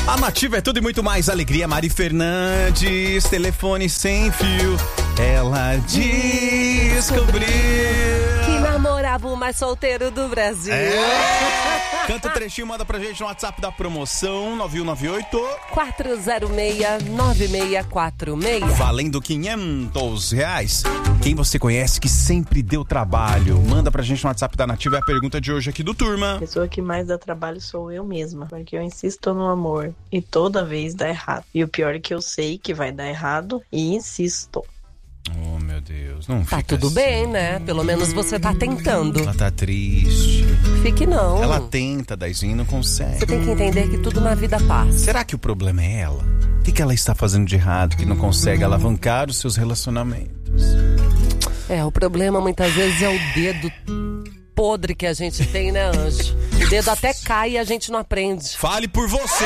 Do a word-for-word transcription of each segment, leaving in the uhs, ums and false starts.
A Nativa é tudo e muito mais alegria. Mari Fernandes, telefone sem fio. Ela descobriu que namorava o mais solteiro do Brasil. É. Canta o trechinho, manda pra gente no WhatsApp da promoção nove um nove oito, quatro zero seis, nove seis quatro seis. valendo quinhentos reais. Quem você conhece que sempre deu trabalho? Manda pra gente no WhatsApp da Nativa. É a pergunta de hoje aqui do Turma. A pessoa que mais dá trabalho sou eu mesma, porque eu insisto no amor e toda vez dá errado. E o pior é que eu sei que vai dar errado e insisto. Oh, meu Deus, não Tá fica tudo assim. bem, né? Pelo menos você tá tentando. Ela tá triste. Fique não. Ela tenta, Daizinho, não consegue. Você tem que entender que tudo na vida passa. Será que o problema é ela? O que, que ela está fazendo de errado que não consegue alavancar os seus relacionamentos? É, o problema muitas vezes é o dedo podre que a gente tem, né, Anjo? O dedo até cai e a gente não aprende. Fale por você!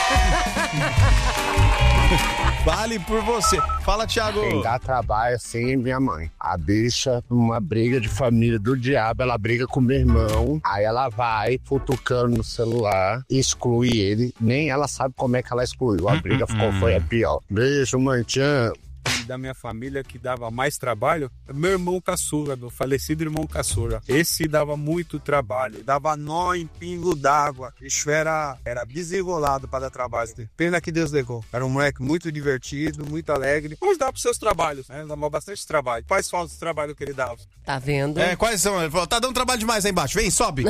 Fale por você. Fala, Thiago. Quem dá trabalho assim é minha mãe. A bicha, numa briga de família do diabo, ela briga com meu irmão. Aí ela vai futucando no celular, exclui ele. Nem ela sabe como é que ela excluiu. A briga ficou, foi a pior. Beijo, mãe, te amo. Da minha família que dava mais trabalho, meu irmão caçula, meu falecido irmão caçula. Esse dava muito trabalho, dava nó em pingo d'água. Isso era, era desenrolado para dar trabalho. Pena que Deus levou. Era um moleque muito divertido, muito alegre. Vamos dar pros seus trabalhos, né? Dava bastante trabalho. Quais são os trabalhos que ele dava? Tá vendo? É, quais são? Ele falou, tá dando trabalho demais aí embaixo. Vem, sobe.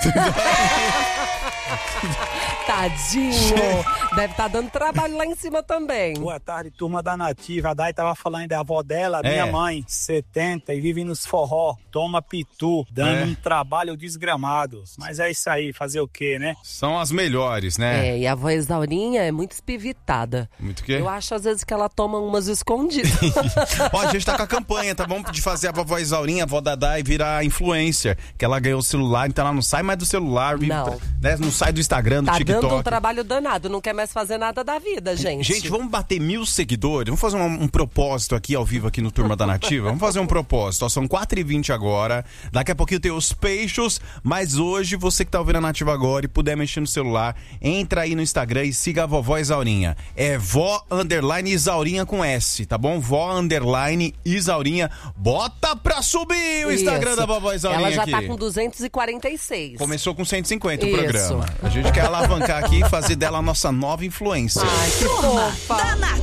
Tadinho. Deve estar dando trabalho lá em cima também. Boa tarde, turma da Nativa. A Dai tava falando da avó dela, É. minha mãe, setenta, e vive nos forró, toma pitu, dando É. um trabalho desgramado. Mas é isso aí, fazer o quê, né? São as melhores, né? É, e a avó Exaurinha é muito espivitada. Muito o quê? Eu acho às vezes que ela toma umas escondidas. Ó, a gente tá com a campanha, tá bom? De fazer a vovó Isaurinha, a vó Dadá e virar influencer. Que ela ganhou o celular, então ela não sai mais do celular. vive Não. tra- né? Não sai do Instagram, do Tá TikTok. dando um trabalho danado, não quer mais fazer nada da vida, gente. Gente, vamos bater mil seguidores. Vamos fazer um, um propósito aqui ao vivo aqui no Turma da Nativa. Vamos fazer um propósito. Ó, são quatro e vinte agora. Daqui a pouquinho tem os peixes. Mas hoje, você que tá ouvindo a Nativa agora e puder mexer no celular, entra aí no Instagram e siga a vovó Isaurinha. É vó underline Isaurinha com S, tá bom? Vó underline Isaurinha. Bota pra subir o Instagram Isso. da vovó Isaurinha Ela já aqui. tá com duzentos e quarenta e seis. Começou com cento e cinquenta o Isso. programa. A gente quer alavancar aqui e fazer dela a nossa nova influencer. Ai, que fofa.